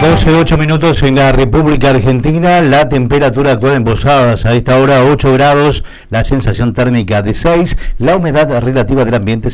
12:08 minutos en la República Argentina. La temperatura actual en Posadas a esta hora 8 grados, la sensación térmica de 6, la humedad relativa del ambiente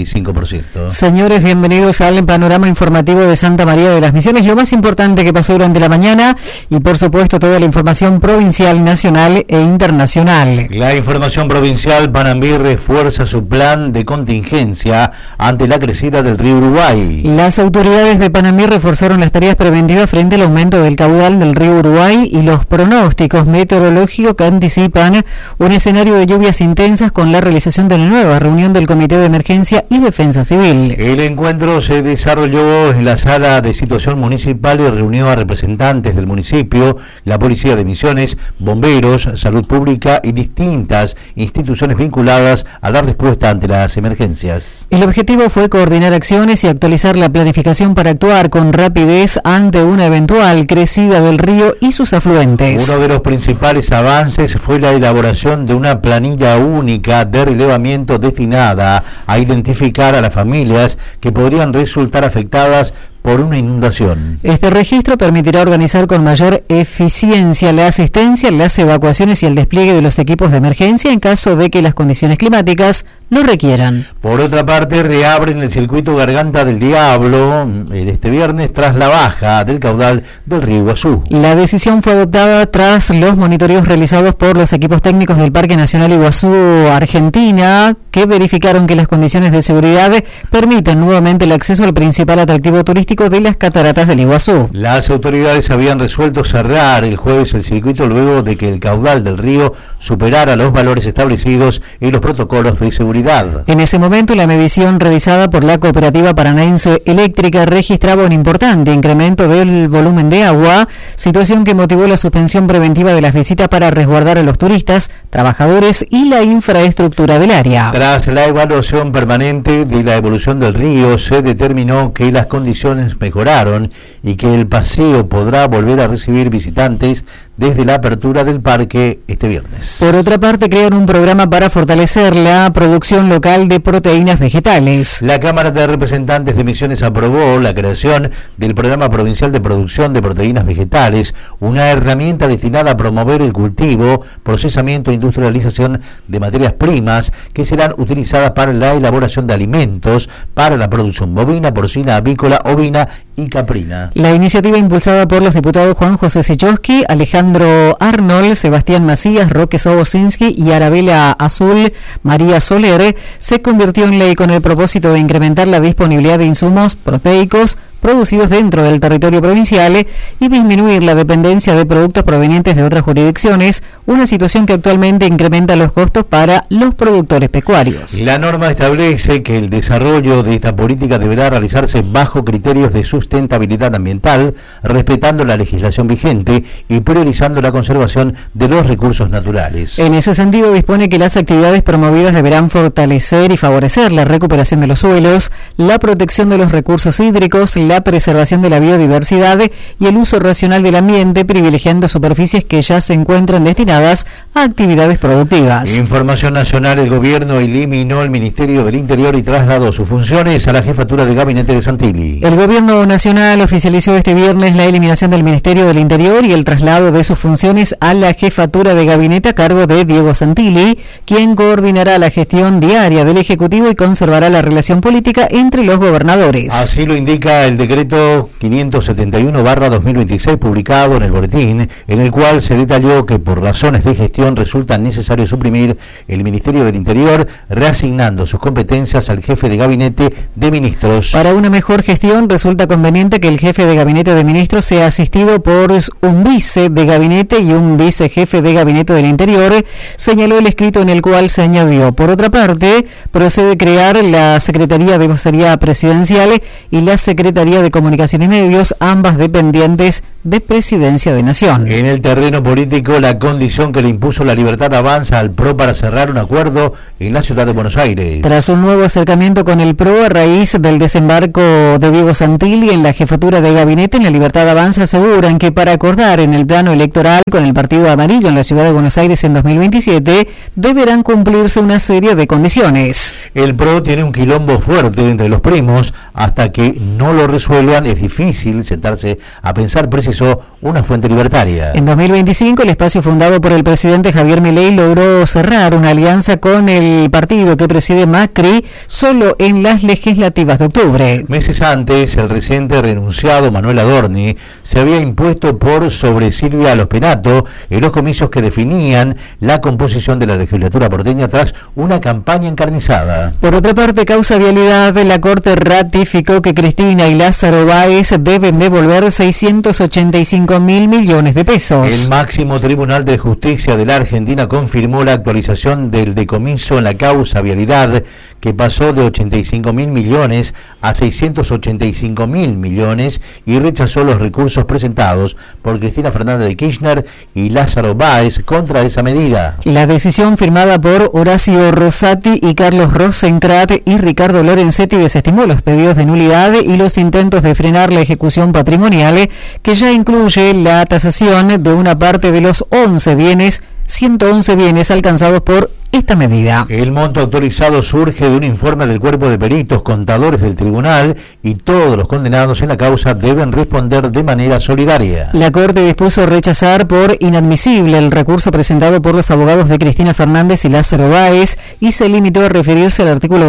55%. Señores, bienvenidos al panorama informativo de Santa María de las Misiones, lo más importante que pasó durante la mañana y por supuesto toda la información provincial, nacional e internacional. La información provincial: Panambi refuerza su plan de contingencia ante la crecida del río Uruguay. Las autoridades de Panambi reforzaron las tareas preventiva frente al aumento del caudal del río Uruguay y los pronósticos meteorológicos que anticipan un escenario de lluvias intensas con la realización de una nueva reunión del Comité de Emergencia y Defensa Civil. El encuentro se desarrolló en la sala de situación municipal y reunió a representantes del municipio, la Policía de Misiones, bomberos, salud pública y distintas instituciones vinculadas a la respuesta ante las emergencias. El objetivo fue coordinar acciones y actualizar la planificación para actuar con rapidez ante una eventual crecida del río y sus afluentes. Uno de los principales avances fue la elaboración de una planilla única de relevamiento destinada a identificar a las familias que podrían resultar afectadas por una inundación. Este registro permitirá organizar con mayor eficiencia la asistencia, las evacuaciones y el despliegue de los equipos de emergencia en caso de que las condiciones climáticas lo requieran. Por otra parte, reabren el circuito Garganta del Diablo este viernes tras la baja del caudal del río Iguazú. La decisión fue adoptada tras los monitoreos realizados por los equipos técnicos del Parque Nacional Iguazú, Argentina, que verificaron que las condiciones de seguridad permiten nuevamente el acceso al principal atractivo turístico de las cataratas del Iguazú. Las autoridades habían resuelto cerrar el jueves el circuito luego de que el caudal del río superara los valores establecidos en los protocolos de seguridad. En ese momento, la medición realizada por la Cooperativa Paranaense Eléctrica registraba un importante incremento del volumen de agua, situación que motivó la suspensión preventiva de las visitas para resguardar a los turistas, trabajadores y la infraestructura del área. Tras la evaluación permanente de la evolución del río, se determinó que las condiciones mejoraron y que el paseo podrá volver a recibir visitantes desde la apertura del parque este viernes. Por otra parte, crean un programa para fortalecer la producción local de proteínas vegetales. La Cámara de Representantes de Misiones aprobó la creación del Programa Provincial de Producción de Proteínas Vegetales, una herramienta destinada a promover el cultivo, procesamiento e industrialización de materias primas que serán utilizadas para la elaboración de alimentos para la producción bovina, porcina, avícola, ovina y caprina. La iniciativa, impulsada por los diputados Juan José Sichowski, Alejandro Arnold, Sebastián Macías, Roque Sobocinski y Arabela Azul María Soler, se convirtió en ley con el propósito de incrementar la disponibilidad de insumos proteicos producidos dentro del territorio provincial y disminuir la dependencia de productos provenientes de otras jurisdicciones, una situación que actualmente incrementa los costos para los productores pecuarios. La norma establece que el desarrollo de esta política deberá realizarse bajo criterios de sustentabilidad ambiental, respetando la legislación vigente y priorizando la conservación de los recursos naturales. En ese sentido, dispone que las actividades promovidas deberán fortalecer y favorecer la recuperación de los suelos, la protección de los recursos hídricos, la preservación de la biodiversidad y el uso racional del ambiente, privilegiando superficies que ya se encuentran destinadas a actividades productivas. Información nacional: el gobierno eliminó el Ministerio del Interior y trasladó sus funciones a la jefatura de gabinete de Santilli. El gobierno nacional oficializó este viernes la eliminación del Ministerio del Interior y el traslado de sus funciones a la jefatura de gabinete a cargo de Diego Santilli, quien coordinará la gestión diaria del Ejecutivo y conservará la relación política entre los gobernadores. Así lo indica el decreto 571/2026 publicado en el boletín, en el cual se detalló que por razones de gestión resulta necesario suprimir el Ministerio del Interior, reasignando sus competencias al jefe de gabinete de ministros. Para una mejor gestión, resulta conveniente que el jefe de gabinete de ministros sea asistido por un vice de gabinete y un vicejefe de gabinete del Interior, señaló el escrito en el cual se añadió. Por otra parte, procede crear la Secretaría de Vocería Presidencial y la Secretaría de Comunicación y Medios, ambas dependientes de Presidencia de Nación. En el terreno político, la condición que le impuso La Libertad avanza al PRO para cerrar un acuerdo en la ciudad de Buenos Aires. Tras un nuevo acercamiento con el PRO a raíz del desembarco de Diego Santilli en la jefatura de gabinete, en La Libertad avanza aseguran que para acordar en el plano electoral con el Partido Amarillo en la ciudad de Buenos Aires en 2027 deberán cumplirse una serie de condiciones. El PRO tiene un quilombo fuerte entre los primos. Hasta que no lo resuelvan es difícil sentarse a pensar, precisó una fuente libertaria. En 2025 el espacio fundado por el presidente Javier Milei logró cerrar una alianza con el partido que preside Macri solo en las legislativas de octubre. Meses antes, el reciente renunciado Manuel Adorni se había impuesto por sobre Silvia Lospinato en los comicios que definían la composición de la legislatura porteña tras una campaña encarnizada. Por otra parte, causa vialidad, la Corte ratificó que Cristina y Lázaro Báez deben devolver 685.000 millones de pesos. El máximo Tribunal de Justicia de la Argentina confirmó la actualización del decomiso en la causa vialidad, que pasó de 85.000 millones a 685.000 millones, y rechazó los recursos presentados por Cristina Fernández de Kirchner y Lázaro Báez contra esa medida. La decisión firmada por Horacio Rosati y Carlos Rosenkrantz y Ricardo Lorenzetti desestimó los pedidos de nulidad y los intentos de frenar la ejecución patrimonial, que ya incluye la tasación de una parte de los 111 bienes alcanzados por esta medida. El monto autorizado surge de un informe del cuerpo de peritos contadores del tribunal, y todos los condenados en la causa deben responder de manera solidaria. La Corte dispuso rechazar por inadmisible el recurso presentado por los abogados de Cristina Fernández y Lázaro Báez y se limitó a referirse al artículo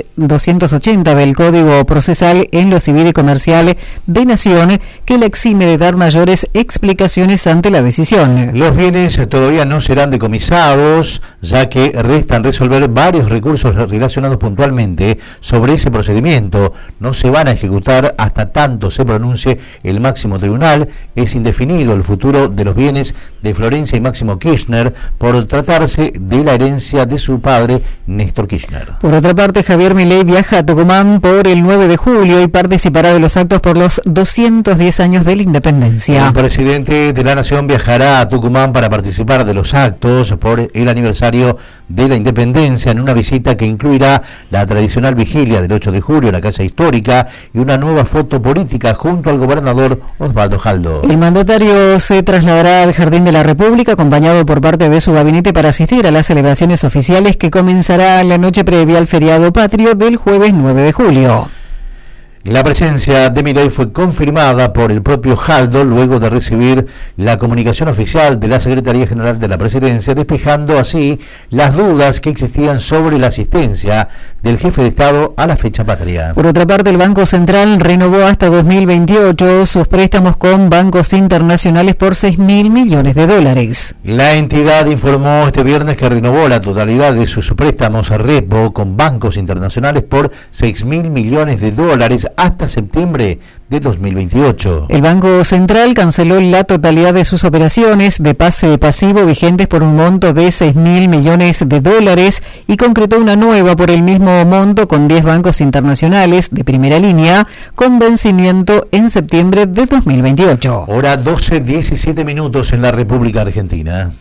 280 del Código Procesal en lo civil y comercial de Nación, que la exime de dar mayores explicaciones ante la decisión. Los bienes todavía no serán decomisados, ya que restan resolver varios recursos relacionados puntualmente sobre ese procedimiento. No se van a ejecutar hasta tanto se pronuncie el máximo tribunal. Es indefinido el futuro de los bienes de Florencia y Máximo Kirchner por tratarse de la herencia de su padre Néstor Kirchner. Por otra parte, Javier Milei viaja a Tucumán por el 9 de julio y participará de los actos por los 210 años de la independencia. El presidente de la Nación viajará a Tucumán para participar de los actos por el aniversario de la independencia, en una visita que incluirá la tradicional vigilia del 8 de julio en la Casa Histórica y una nueva foto política junto al gobernador Osvaldo Jaldo. El mandatario se trasladará al Jardín de la República acompañado por parte de su gabinete para asistir a las celebraciones oficiales que comenzará la noche previa al feriado patrio del jueves 9 de julio. La presencia de Milei fue confirmada por el propio Jaldo luego de recibir la comunicación oficial de la Secretaría General de la Presidencia, despejando así las dudas que existían sobre la asistencia del jefe de Estado a la fecha patria. Por otra parte, el Banco Central renovó hasta 2028 sus préstamos con bancos internacionales por 6.000 millones de dólares. La entidad informó este viernes que renovó la totalidad de sus préstamos a repo con bancos internacionales por 6.000 millones de dólares hasta septiembre de 2028. El Banco Central canceló la totalidad de sus operaciones de pase pasivo vigentes por un monto de 6.000 millones de dólares y concretó una nueva por el mismo monto con 10 bancos internacionales de primera línea con vencimiento en septiembre de 2028. Hora 12:17 minutos en la República Argentina.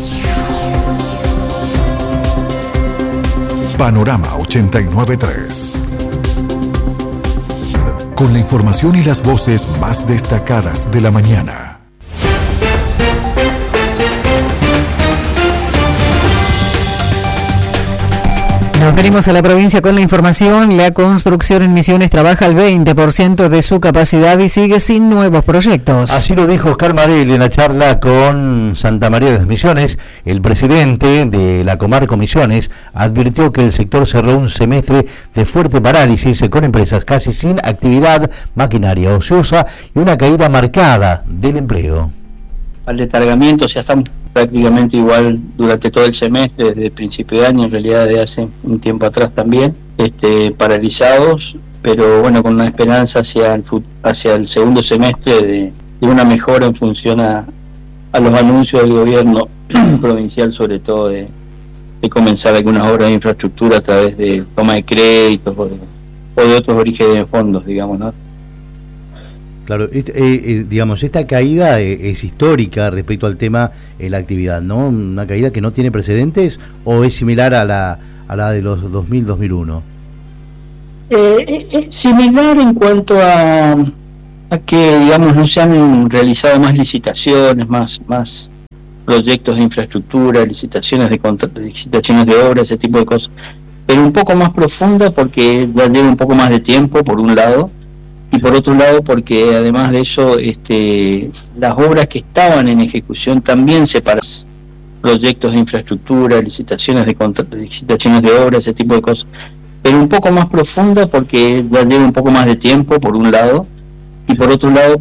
Panorama 89.3. Con la información y las voces más destacadas de la mañana. Nos venimos a la provincia con la información. La construcción en Misiones trabaja al 20% de su capacidad y sigue sin nuevos proyectos. Así lo dijo Oscar Marelli en la charla con Santa María de las Misiones. El presidente de la comarca Misiones advirtió que el sector cerró un semestre de fuerte parálisis con empresas casi sin actividad, maquinaria ociosa y una caída marcada del empleo. Al letargamiento, o sea, estamos prácticamente igual durante todo el semestre, desde el principio de año, en realidad de hace un tiempo atrás también, paralizados, pero bueno, con una esperanza hacia el segundo semestre de una mejora en función a los anuncios del gobierno provincial, sobre todo de comenzar algunas obras de infraestructura a través de toma de créditos o de otros orígenes de fondos, digamos, ¿no? Claro, digamos, esta caída es histórica respecto al tema de la actividad, ¿no? Una caída que no tiene precedentes, ¿o es similar a la de los 2000-2001? Es similar en cuanto a que, digamos, no se han realizado más licitaciones, más proyectos de infraestructura, licitaciones de obras, ese tipo de cosas, pero un poco más profunda porque ya lleva un poco más de tiempo, por un lado, y por otro lado porque además de eso las obras que estaban en ejecución también se paran, proyectos de infraestructura, licitaciones de obras, ese tipo de cosas, pero un poco más profunda porque ya lleva un poco más de tiempo, por un lado, y por otro lado